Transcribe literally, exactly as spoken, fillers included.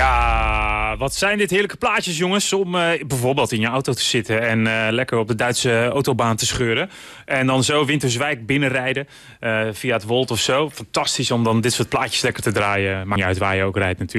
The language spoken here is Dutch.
Ja, wat zijn dit heerlijke plaatjes, jongens. Om uh, bijvoorbeeld in je auto te zitten en uh, lekker op de Duitse autobaan te scheuren. En dan zo Winterswijk binnenrijden uh, via het Wold of zo. Fantastisch om dan dit soort plaatjes lekker te draaien. Maakt niet uit waar je ook rijdt natuurlijk.